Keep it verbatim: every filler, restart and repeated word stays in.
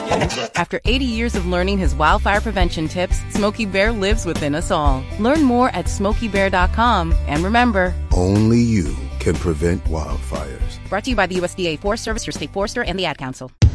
After eighty years of learning his wildfire prevention tips, Smokey Bear lives within us all. Learn more at smokey bear dot com. And remember, only you can prevent wildfires. Brought to you by the U S D A Forest Service, your state forester, and the Ad Council.